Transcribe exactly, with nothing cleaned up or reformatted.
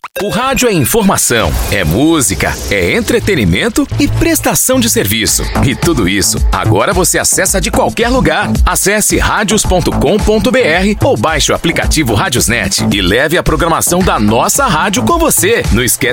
O rádio é informação, é música, é entretenimento e prestação de serviço. E tudo isso, agora você acessa de qualquer lugar. Acesse radios ponto com ponto br ou baixe o aplicativo Radiosnet e leve a programação da nossa rádio com você. Não esquece